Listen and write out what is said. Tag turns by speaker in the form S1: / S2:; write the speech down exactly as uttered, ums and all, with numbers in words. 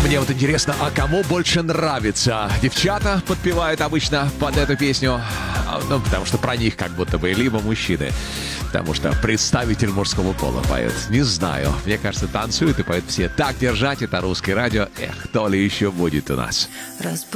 S1: Мне вот интересно, а кому больше нравится? Девчата подпевают обычно под эту песню, ну, потому что про них как будто бы, либо мужчины, потому что представитель мужского пола поет. Не знаю, мне кажется, танцуют и поют все. Так держать, это Русское радио. Эх, то ли еще будет у нас.